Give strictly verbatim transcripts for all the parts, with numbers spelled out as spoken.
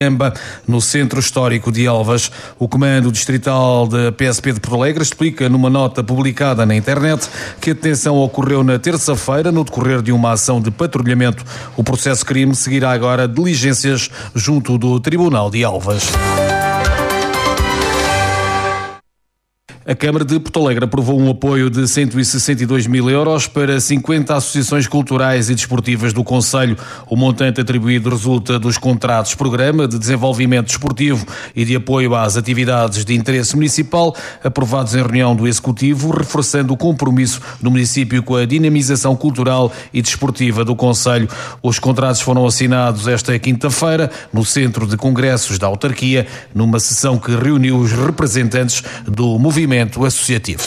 no Centro Histórico de Elvas. O Comando Distrital da P S P de Porto Alegre explica numa nota publicada na internet que a detenção ocorreu na terça-feira no decorrer de uma ação de patrulhamento. O processo crime seguirá agora diligências junto do Tribunal de Elvas. A Câmara de Porto Alegre aprovou um apoio de cento e sessenta e dois mil euros para cinquenta associações culturais e desportivas do concelho. O montante atribuído resulta dos contratos Programa de Desenvolvimento Desportivo e de Apoio às Atividades de Interesse Municipal, aprovados em reunião do Executivo, reforçando o compromisso do município com a dinamização cultural e desportiva do concelho. Os contratos foram assinados esta quinta-feira no Centro de Congressos da Autarquia, numa sessão que reuniu os representantes do movimento associativo.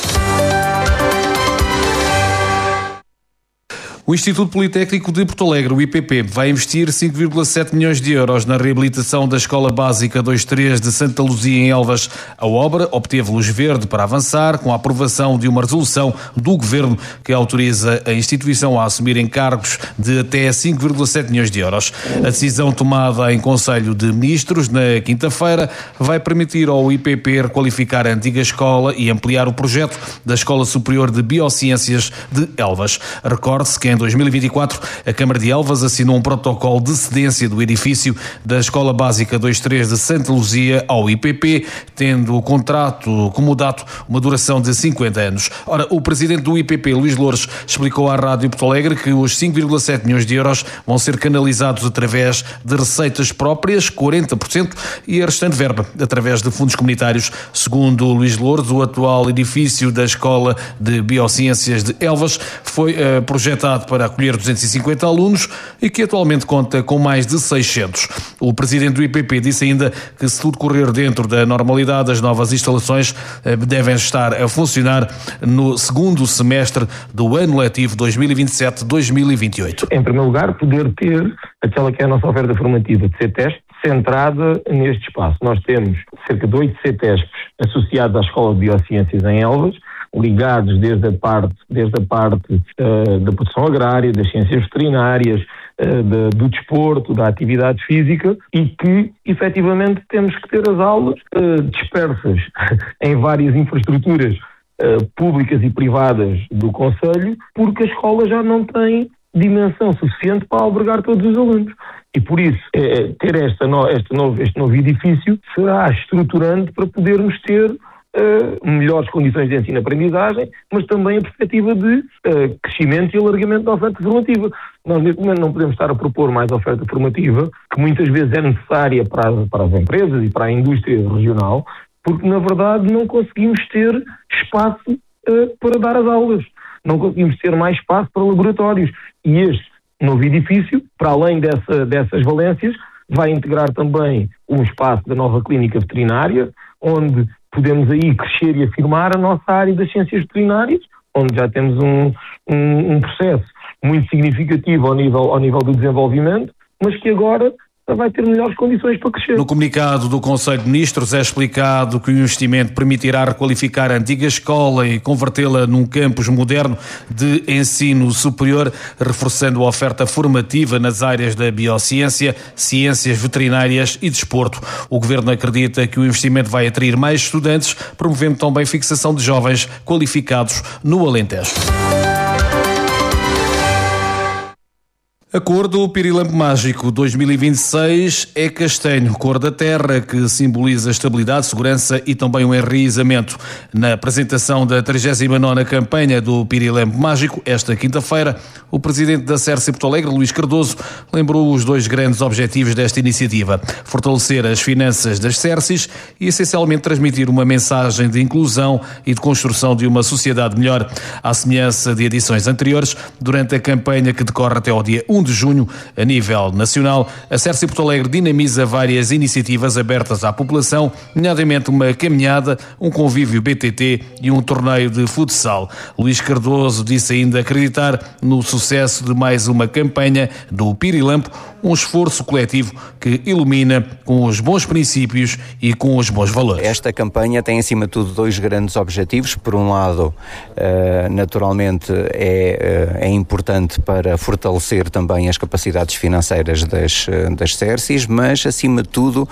O Instituto Politécnico de Porto Alegre, o I P P, vai investir cinco vírgula sete milhões de euros na reabilitação da Escola Básica vinte e três de Santa Luzia, em Elvas. A obra obteve luz verde para avançar com a aprovação de uma resolução do Governo que autoriza a instituição a assumir encargos de até cinco vírgula sete milhões de euros. A decisão tomada em Conselho de Ministros na quinta-feira vai permitir ao I P P requalificar a antiga escola e ampliar o projeto da Escola Superior de Biociências de Elvas. Recorde-se que em dois mil e vinte e quatro, a Câmara de Elvas assinou um protocolo de cedência do edifício da Escola Básica vinte e três de Santa Luzia ao I P P, tendo o contrato como dato uma duração de cinquenta anos. Ora, o presidente do I P P, Luís Loures, explicou à Rádio Porto Alegre que os cinco vírgula sete milhões de euros vão ser canalizados através de receitas próprias, quarenta por cento, e a restante verba através de fundos comunitários. Segundo Luís Loures, o atual edifício da Escola de Biociências de Elvas foi uh, projetado para acolher duzentos e cinquenta alunos e que atualmente conta com mais de seiscentos. O presidente do I P P disse ainda que, se tudo correr dentro da normalidade, as novas instalações devem estar a funcionar no segundo semestre do ano letivo dois mil e vinte e sete dois mil e vinte e oito. Em primeiro lugar, poder ter aquela que é a nossa oferta formativa de C T E S P centrada neste espaço. Nós temos cerca de oito C T E S Ps associados à Escola de Biociências em Elvas, ligados desde a parte, desde a parte uh, da produção agrária, das ciências veterinárias, uh, de, do desporto, da atividade física, e que, efetivamente, temos que ter as aulas uh, dispersas em várias infraestruturas uh, públicas e privadas do concelho, porque a escola já não tem dimensão suficiente para albergar todos os alunos. E por isso, eh, ter esta no, este, novo, este novo edifício será estruturante para podermos ter Uh, melhores condições de ensino-aprendizagem, mas também a perspectiva de uh, crescimento e alargamento da oferta formativa. Nós, neste momento, não podemos estar a propor mais oferta formativa, que muitas vezes é necessária para as, para as empresas e para a indústria regional, porque, na verdade, não conseguimos ter espaço uh, para dar as aulas. Não conseguimos ter mais espaço para laboratórios. E este novo edifício, para além dessa, dessas valências, vai integrar também um espaço da nova clínica veterinária, onde podemos aí crescer e afirmar a nossa área das ciências veterinárias, onde já temos um, um, um processo muito significativo ao nível, ao nível do desenvolvimento, mas que agora vai ter melhores condições para crescer. No comunicado do Conselho de Ministros é explicado que o investimento permitirá requalificar a antiga escola e convertê-la num campus moderno de ensino superior, reforçando a oferta formativa nas áreas da biociência, ciências veterinárias e desporto. O Governo acredita que o investimento vai atrair mais estudantes, promovendo também a fixação de jovens qualificados no Alentejo. A cor do Pirilampo Mágico dois mil e vinte e seis é castanho, cor da terra, que simboliza estabilidade, segurança e também um enraizamento. Na apresentação da trigésima nona campanha do Pirilampo Mágico, esta quinta-feira, o presidente da Cerce Porto Alegre, Luís Cardoso, lembrou os dois grandes objetivos desta iniciativa: fortalecer as finanças das Cerces e, essencialmente, transmitir uma mensagem de inclusão e de construção de uma sociedade melhor. À semelhança de edições anteriores, durante a campanha que decorre até ao dia um de junho, a nível nacional, a Cerce Porto Alegre dinamiza várias iniciativas abertas à população, nomeadamente uma caminhada, um convívio B T T e um torneio de futsal. Luís Cardoso disse ainda acreditar no sucesso de mais uma campanha do Pirilampo, um esforço coletivo que ilumina com os bons princípios e com os bons valores. Esta campanha tem, acima de tudo, dois grandes objetivos. Por um lado, naturalmente, é, é importante para fortalecer também as capacidades financeiras das, das Cerces, mas, acima de tudo,